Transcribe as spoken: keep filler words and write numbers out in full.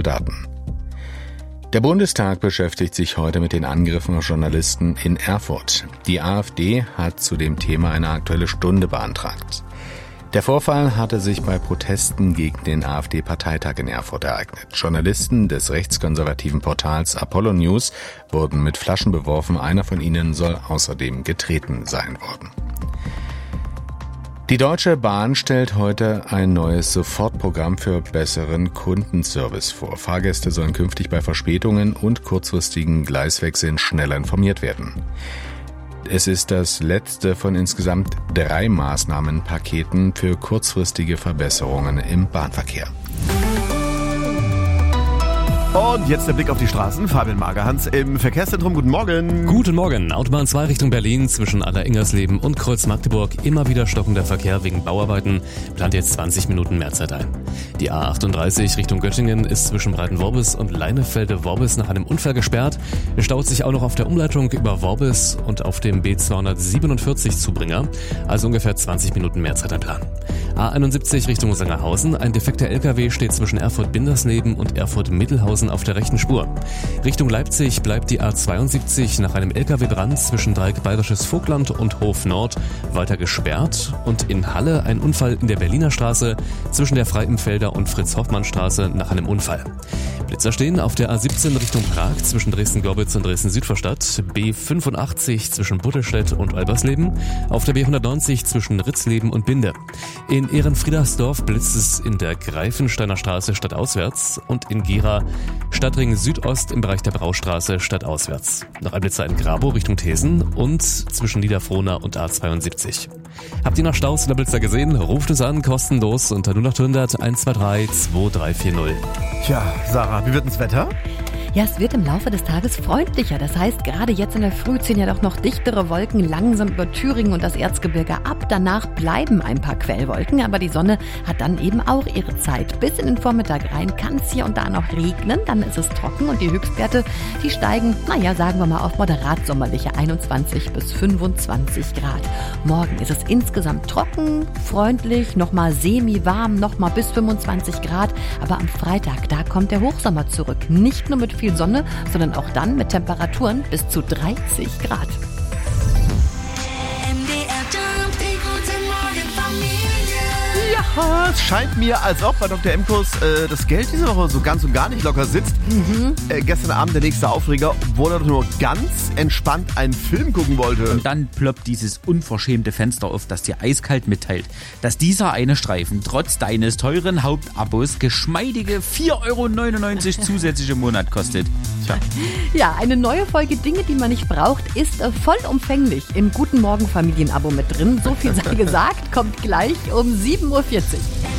Soldaten. Der Bundestag beschäftigt sich heute mit den Angriffen auf Journalisten in Erfurt. Die AfD hat zu dem Thema eine Aktuelle Stunde beantragt. Der Vorfall hatte sich bei Protesten gegen den AfD-Parteitag in Erfurt ereignet. Journalisten des rechtskonservativen Portals Apollo News wurden mit Flaschen beworfen. Einer von ihnen soll außerdem getreten sein worden. Die Deutsche Bahn stellt heute ein neues Sofortprogramm für besseren Kundenservice vor. Fahrgäste sollen künftig bei Verspätungen und kurzfristigen Gleiswechseln schneller informiert werden. Es ist das letzte von insgesamt drei Maßnahmenpaketen für kurzfristige Verbesserungen im Bahnverkehr. Und jetzt der Blick auf die Straßen. Fabian Magerhans im Verkehrszentrum. Guten Morgen. Guten Morgen. Autobahn zwei Richtung Berlin zwischen Aller-Ingersleben und Kreuz-Magdeburg. Immer wieder stockender Verkehr wegen Bauarbeiten. Plant jetzt zwanzig Minuten Mehrzeit ein. Die A achtunddreißig Richtung Göttingen ist zwischen Breitenworbis und Leinefelde-Worbis nach einem Unfall gesperrt. Es staut sich auch noch auf der Umleitung über Worbis und auf dem B zweihundertsiebenundvierzig Zubringer. Also ungefähr zwanzig Minuten Mehrzeit einplanen. A einundsiebzig Richtung Sangerhausen. Ein defekter L K W steht zwischen Erfurt-Bindersleben und Erfurt-Mittelhausen auf der rechten Spur. Richtung Leipzig bleibt die A zweiundsiebzig nach einem L K W-Brand zwischen Dreieck Bayerisches Vogtland und Hof Nord weiter gesperrt. Und in Halle ein Unfall in der Berliner Straße zwischen der Freienfelder und Fritz-Hoffmann-Straße nach einem Unfall. Blitzer stehen auf der A siebzehn Richtung Prag zwischen Dresden-Gorbitz und Dresden-Südvorstadt, B fünfundachtzig zwischen Buttelstedt und Albersleben, auf der B hundertneunzig zwischen Ritzleben und Binde. In Ehrenfriedersdorf blitzt es in der Greifensteiner Straße stadtauswärts und in Gera Stadtring Südost im Bereich der Braustraße stadtauswärts. Noch ein Blitzer in Grabow Richtung Thesen und zwischen Niederfrohna und A zweiundsiebzig. Habt ihr noch Staus oder Blitzer gesehen? Ruft uns an, kostenlos unter null acht hundert eins zwei drei zwei drei vier null. Tja, Sarah, wie wird das Wetter? Ja, es wird im Laufe des Tages freundlicher. Das heißt, gerade jetzt in der Früh ziehen ja doch noch dichtere Wolken langsam über Thüringen und das Erzgebirge ab. Danach bleiben ein paar Quellwolken, aber die Sonne hat dann eben auch ihre Zeit. Bis in den Vormittag rein kann es hier und da noch regnen, dann ist es trocken und die Höchstwerte, die steigen, naja, sagen wir mal auf moderat sommerliche einundzwanzig bis fünfundzwanzig Grad. Morgen ist es insgesamt trocken, freundlich, nochmal semi-warm, nochmal bis fünfundzwanzig Grad. Aber am Freitag, da kommt der Hochsommer zurück. Nicht nur mit viel Sonne, sondern auch dann mit Temperaturen bis zu dreißig Grad. Ja, es scheint mir, als ob bei Doktor Emkus äh, das Geld diese Woche so ganz und gar nicht locker sitzt. Mhm. Äh, gestern Abend der nächste Aufreger, wo er doch nur ganz entspannt einen Film gucken wollte. Und dann ploppt dieses unverschämte Fenster auf, das dir eiskalt mitteilt, dass dieser eine Streifen trotz deines teuren Hauptabos geschmeidige vier Euro neunundneunzig zusätzlich im Monat kostet. Tja. Ja, eine neue Folge Dinge, die man nicht braucht, ist äh, vollumfänglich im Guten Morgen Familienabo mit drin. So viel sei gesagt, kommt gleich um sieben Uhr vierzig.